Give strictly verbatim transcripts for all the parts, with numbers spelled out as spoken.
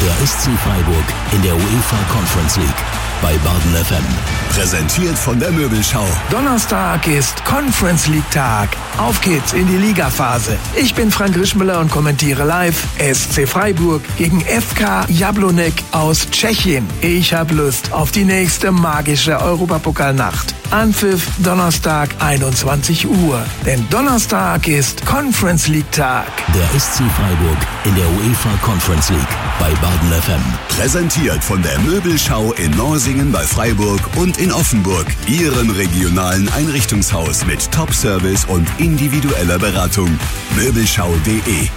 Der S C Freiburg in der UEFA Conference League bei Baden F M. Präsentiert von der Möbelschau. Donnerstag ist Conference League Tag. Auf geht's in die Ligaphase. Ich bin Frank Rischmüller und kommentiere live S C Freiburg gegen F K Jablonek aus Tschechien. Ich hab Lust auf die nächste magische Europapokalnacht. Anpfiff Donnerstag einundzwanzig Uhr. Denn Donnerstag ist Conference League Tag. Der S C Freiburg in der UEFA Conference League bei Baden F M. Präsentiert von der Möbelschau in Norsingen bei Freiburg und in Offenburg. Ihrem regionalen Einrichtungshaus mit Top-Service und individueller Beratung. Möbelschau punkt de.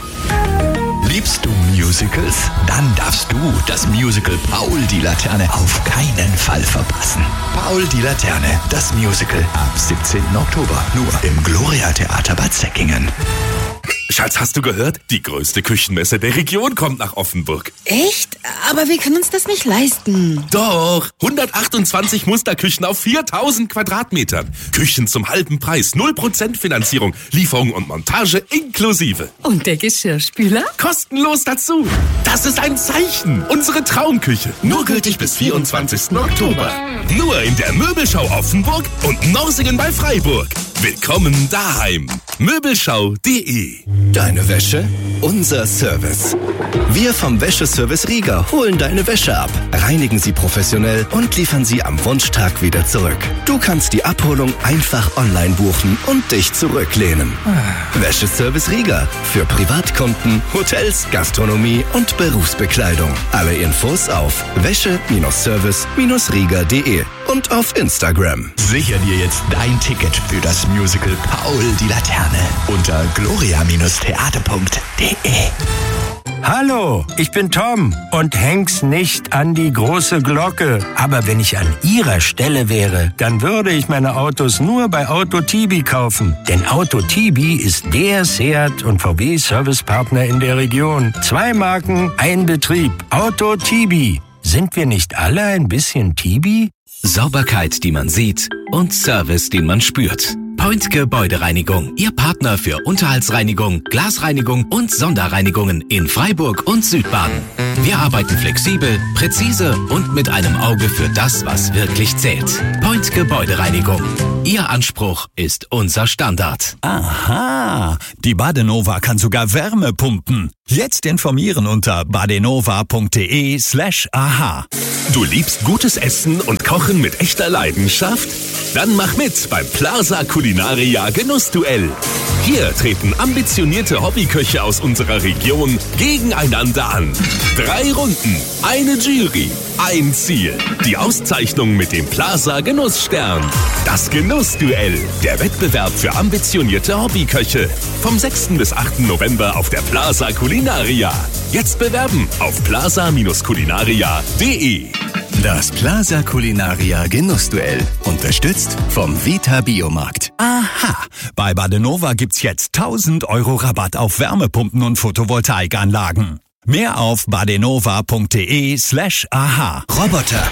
Liebst du Musicals? Dann darfst du das Musical Paul die Laterne auf keinen Fall verpassen. Paul die Laterne, das Musical ab siebzehnten Oktober, nur im Gloria Theater Bad Säckingen. Schatz, hast du gehört? Die größte Küchenmesse der Region kommt nach Offenburg. Echt? Aber wir können uns das nicht leisten. Doch, hundertachtundzwanzig Musterküchen auf viertausend Quadratmetern. Küchen zum halben Preis, null Prozent Finanzierung, Lieferung und Montage inklusive. Und der Geschirrspüler? Kostenlos dazu. Das ist ein Zeichen. Unsere Traumküche. Nur gültig bis vierundzwanzigsten Oktober. Nur in der Möbelschau Offenburg und Norsingen bei Freiburg. Willkommen daheim. Möbelschau punkt de. Deine Wäsche, unser Service. Wir vom Wäscheservice Rieger holen deine Wäsche ab, reinigen sie professionell und liefern sie am Wunschtag wieder zurück. Du kannst die Abholung einfach online buchen und dich zurücklehnen. Wäscheservice Rieger für Privatkunden, Hotels, Gastronomie und Berufsbekleidung. Alle Infos auf wäsche-service rieger punkt de und auf Instagram. Sicher dir jetzt dein Ticket für das Musical Paul die Laterne unter gloria theater punkt de. Hallo, ich bin Tom und häng's nicht an die große Glocke. Aber wenn ich an Ihrer Stelle wäre, dann würde ich meine Autos nur bei Auto Tibi kaufen. Denn Auto Tibi ist der Seat und V W-Servicepartner in der Region. Zwei Marken, ein Betrieb. Auto Tibi. Sind wir nicht alle ein bisschen Tibi? Sauberkeit, die man sieht und Service, den man spürt. Point Gebäudereinigung, Ihr Partner für Unterhaltsreinigung, Glasreinigung und Sonderreinigungen in Freiburg und Südbaden. Wir arbeiten flexibel, präzise und mit einem Auge für das, was wirklich zählt. Point Gebäudereinigung. Ihr Anspruch ist unser Standard. Aha, die Badenova kann sogar Wärme pumpen. Jetzt informieren unter badenova punkt de slash aha. Du liebst gutes Essen und Kochen mit echter Leidenschaft? Dann mach mit beim Plaza Culinaria Genussduell. Hier treten ambitionierte Hobbyköche aus unserer Region gegeneinander an. Drei Runden, eine Jury, ein Ziel. Die Auszeichnung mit dem Plaza Genussstern. Das Genussduell, der Wettbewerb für ambitionierte Hobbyköche. Vom sechsten bis achten November auf der Plaza Culinaria. Jetzt bewerben auf plaza culinaria punkt de. Das Plaza Culinaria Genussduell, unterstützt vom Vita Biomarkt. Aha, bei Badenova gibt's jetzt tausend Euro Rabatt auf Wärmepumpen und Photovoltaikanlagen. Mehr auf badenova punkt de slash aha. Roboter.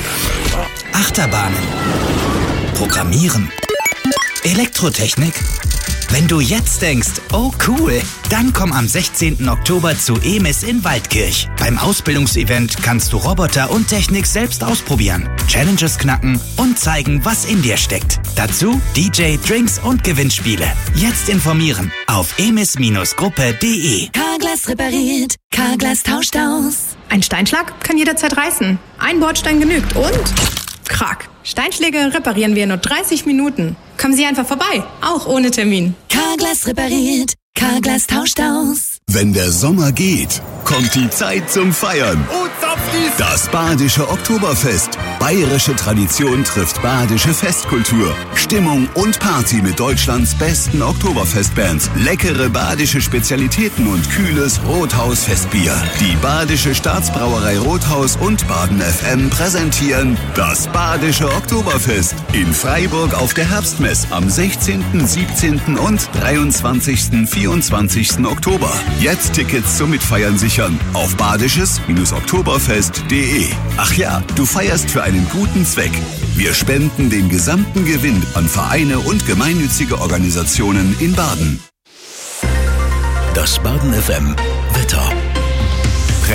Achterbahnen. Programmieren. Elektrotechnik. Wenn du jetzt denkst, oh cool, dann komm am sechzehnten Oktober zu E M I S in Waldkirch. Beim Ausbildungsevent kannst du Roboter und Technik selbst ausprobieren, Challenges knacken und zeigen, was in dir steckt. Dazu D J, Drinks und Gewinnspiele. Jetzt informieren auf emis gruppe punkt de. Carglass repariert, Carglass tauscht aus. Ein Steinschlag kann jederzeit reißen. Ein Bordstein genügt und... Krack. Steinschläge reparieren wir in nur dreißig Minuten. Kommen Sie einfach vorbei, auch ohne Termin. Carglass repariert, Carglass tauscht aus. Wenn der Sommer geht, kommt die Zeit zum Feiern. Das Badische Oktoberfest. Bayerische Tradition trifft badische Festkultur. Stimmung und Party mit Deutschlands besten Oktoberfestbands. Leckere badische Spezialitäten und kühles Rothaus-Festbier. Die Badische Staatsbrauerei Rothaus und Baden F M präsentieren das Badische Oktoberfest in Freiburg auf der Herbstmess am sechzehnten, siebzehnten und dreiundzwanzigsten, vierundzwanzigsten Oktober. Jetzt Tickets zum Mitfeiern sichern auf badisches oktoberfest punkt de. Ach ja, du feierst für einen guten Zweck. Wir spenden den gesamten Gewinn an Vereine und gemeinnützige Organisationen in Baden. Das Baden F M Wetter.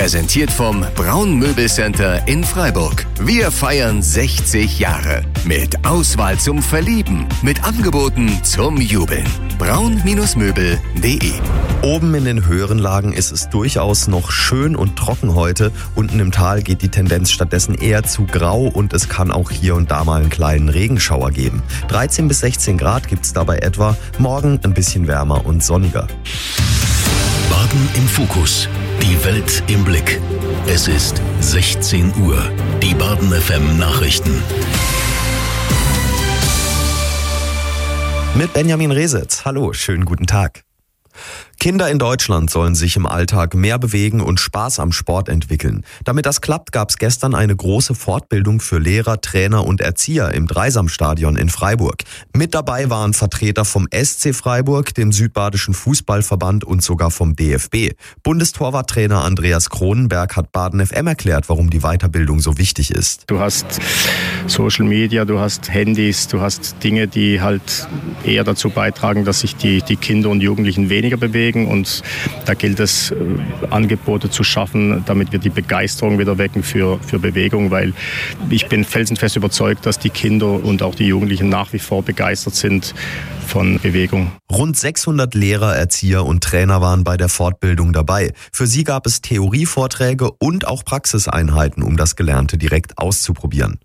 Präsentiert vom Braun Möbelcenter in Freiburg. Wir feiern sechzig Jahre. Mit Auswahl zum Verlieben. Mit Angeboten zum Jubeln. braun Möbel punkt de. Oben in den höheren Lagen ist es durchaus noch schön und trocken heute. Unten im Tal geht die Tendenz stattdessen eher zu grau und es kann auch hier und da mal einen kleinen Regenschauer geben. dreizehn bis sechzehn Grad gibt's dabei etwa. Morgen ein bisschen wärmer und sonniger. Baden im Fokus. Die Welt im Blick. Es ist sechzehn Uhr. Die Baden F M Nachrichten. Mit Benjamin Resitz. Hallo, schönen guten Tag. Kinder in Deutschland sollen sich im Alltag mehr bewegen und Spaß am Sport entwickeln. Damit das klappt, gab es gestern eine große Fortbildung für Lehrer, Trainer und Erzieher im Dreisamstadion in Freiburg. Mit dabei waren Vertreter vom S C Freiburg, dem Südbadischen Fußballverband und sogar vom D F B. Bundestorwarttrainer Andreas Kronenberg hat Baden F M erklärt, warum die Weiterbildung so wichtig ist. Du hast Social Media, du hast Handys, du hast Dinge, die halt eher dazu beitragen, dass sich die, die Kinder und Jugendlichen weniger bewegen. Und da gilt es, Angebote zu schaffen, damit wir die Begeisterung wieder wecken für, für Bewegung, weil ich bin felsenfest überzeugt, dass die Kinder und auch die Jugendlichen nach wie vor begeistert sind von Bewegung. Rund sechshundert Lehrer, Erzieher und Trainer waren bei der Fortbildung dabei. Für sie gab es Theorievorträge und auch Praxiseinheiten, um das Gelernte direkt auszuprobieren.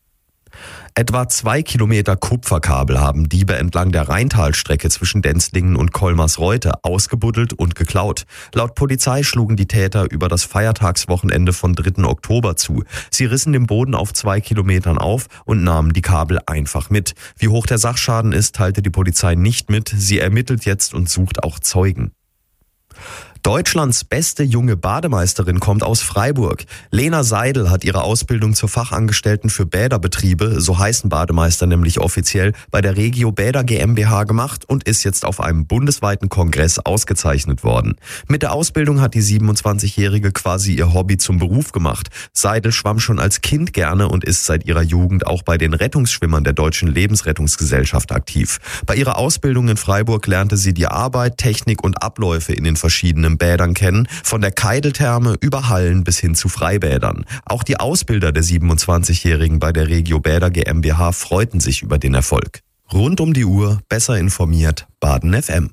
Etwa zwei Kilometer Kupferkabel haben Diebe entlang der Rheintalstrecke zwischen Denzlingen und Kolmarsreuth ausgebuddelt und geklaut. Laut Polizei schlugen die Täter über das Feiertagswochenende von dritten Oktober zu. Sie rissen den Boden auf zwei Kilometern auf und nahmen die Kabel einfach mit. Wie hoch der Sachschaden ist, teilte die Polizei nicht mit. Sie ermittelt jetzt und sucht auch Zeugen. Deutschlands beste junge Bademeisterin kommt aus Freiburg. Lena Seidel hat ihre Ausbildung zur Fachangestellten für Bäderbetriebe, so heißen Bademeister nämlich offiziell, bei der Regio Bäder GmbH gemacht und ist jetzt auf einem bundesweiten Kongress ausgezeichnet worden. Mit der Ausbildung hat die siebenundzwanzigjährige quasi ihr Hobby zum Beruf gemacht. Seidel schwamm schon als Kind gerne und ist seit ihrer Jugend auch bei den Rettungsschwimmern der Deutschen Lebensrettungsgesellschaft aktiv. Bei ihrer Ausbildung in Freiburg lernte sie die Arbeit, Technik und Abläufe in den verschiedenen Bädern kennen, von der Keideltherme über Hallen bis hin zu Freibädern. Auch die Ausbilder der siebenundzwanzigjährigen bei der Regio Bäder GmbH freuten sich über den Erfolg. Rund um die Uhr, besser informiert, Baden F M.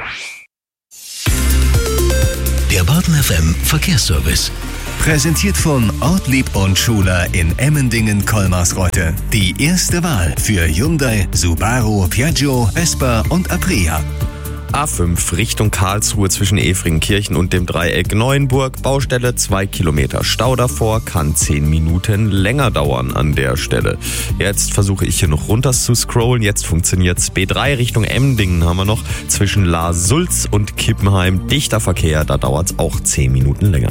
Der Baden F M Verkehrsservice. Präsentiert von Ortlieb und Schuler in Emmendingen-Kolmarsreuth. Die erste Wahl für Hyundai, Subaru, Piaggio, Vespa und Aprilia. A fünf Richtung Karlsruhe zwischen Efringkirchen und dem Dreieck Neuenburg. Baustelle zwei Kilometer Stau davor, kann zehn Minuten länger dauern an der Stelle. Jetzt versuche ich hier noch runter zu scrollen. Jetzt funktioniert's. B drei Richtung Emmendingen haben wir noch. Zwischen La Sulz und Kippenheim dichter Verkehr. Da dauert's auch zehn Minuten länger.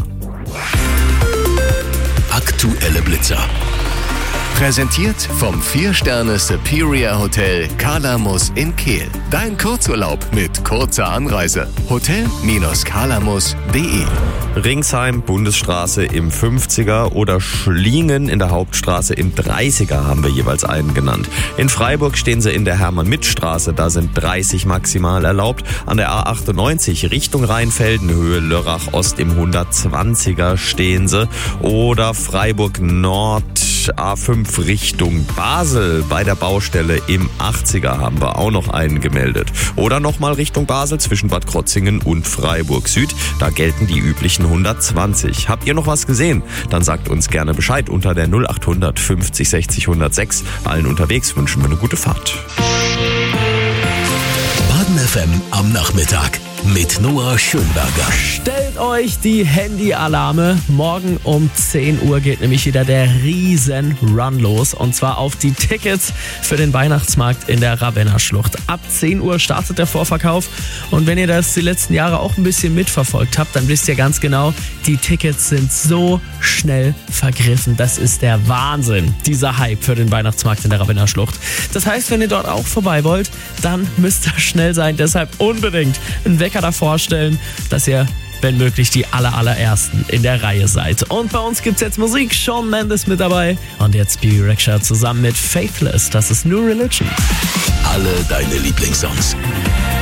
Aktuelle Blitzer. Präsentiert vom vier Sterne Superior Hotel Kalamus in Kehl. Dein Kurzurlaub mit kurzer Anreise. hotel Kalamus punkt de. Ringsheim, Bundesstraße im fünfziger oder Schlingen in der Hauptstraße im dreißiger haben wir jeweils einen genannt. In Freiburg stehen sie in der Hermann-Mitt-Straße, da sind dreißig maximal erlaubt. An der A achtundneunzig Richtung Rheinfelden, Höhe Lörrach Ost im hundertzwanziger stehen sie. Oder Freiburg Nord, A fünf Richtung Basel bei der Baustelle im achtziger haben wir auch noch einen gemeldet. Oder nochmal Richtung Basel zwischen Bad Krotzingen und Freiburg Süd. Da gelten die üblichen hundertzwanzig. Habt ihr noch was gesehen? Dann sagt uns gerne Bescheid unter der null achthundert fünfzig sechzig hundertsechs. Allen unterwegs wünschen wir eine gute Fahrt. Baden F M am Nachmittag mit Noah Schönberger. Stellt euch die Handyalarme. Morgen um zehn Uhr geht nämlich wieder der Riesen-Run los. Und zwar auf die Tickets für den Weihnachtsmarkt in der Ravenna-Schlucht. Ab zehn Uhr startet der Vorverkauf. Und wenn ihr das die letzten Jahre auch ein bisschen mitverfolgt habt, dann wisst ihr ganz genau, die Tickets sind so schnell vergriffen. Das ist der Wahnsinn, dieser Hype für den Weihnachtsmarkt in der Ravenna-Schlucht. Das heißt, wenn ihr dort auch vorbei wollt, dann müsst ihr schnell sein. Deshalb unbedingt einen Wecker davor stellen, dass ihr, wenn möglich, die aller, allerersten in der Reihe seid. Und bei uns gibt's jetzt Musik. Shawn Mendes mit dabei. Und jetzt Bebe Rexha zusammen mit Faithless. Das ist New Religion. Alle deine Lieblingssongs.